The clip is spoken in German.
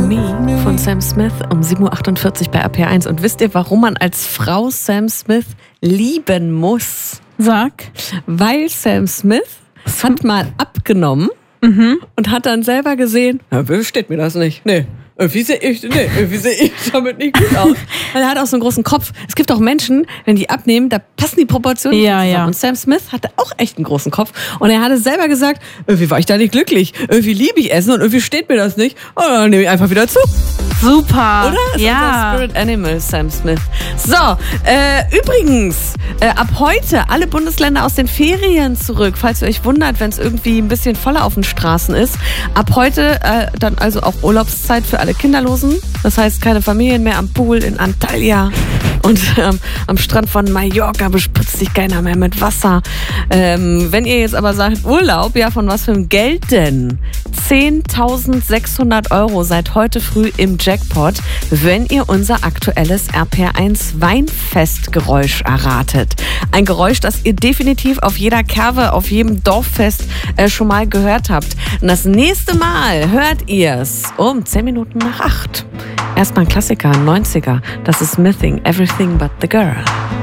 Me von Sam Smith um 7.48 Uhr bei RPR1. Und wisst ihr, warum man als Frau Sam Smith lieben muss? Sag. Weil Sam Smith hat mal abgenommen und hat dann selber gesehen, steht mir das nicht. Nee. Irgendwie sehe ich damit nicht gut aus. Weil er hat auch so einen großen Kopf. Es gibt auch Menschen, wenn die abnehmen, da passen die Proportionen nicht zusammen. Ja. Und Sam Smith hatte auch echt einen großen Kopf. Und er hatte selber gesagt, irgendwie war ich da nicht glücklich. Irgendwie liebe ich Essen und irgendwie steht mir das nicht. Und dann nehme ich einfach wieder zu. Super. Oder? Ist unser Spirit Animal, Sam Smith. So, übrigens, ab heute alle Bundesländer aus den Ferien zurück. Falls ihr euch wundert, wenn es irgendwie ein bisschen voller auf den Straßen ist. Ab heute dann also auch Urlaubszeit für alle Kinderlosen. Das heißt, keine Familien mehr am Pool in Antalya. Und am Strand von Mallorca bespritzt sich keiner mehr mit Wasser. Wenn ihr jetzt aber sagt, Urlaub, ja, von was für einem Geld denn? 10.600 € seit heute früh im Jackpot, wenn ihr unser aktuelles RPR1 Weinfestgeräusch erratet. Ein Geräusch, das ihr definitiv auf jeder Kerwe, auf jedem Dorffest schon mal gehört habt. Und das nächste Mal hört ihr es um 7:10. Erstmal ein Klassiker, ein 90er. Das ist Smithing, Everything But The Girl.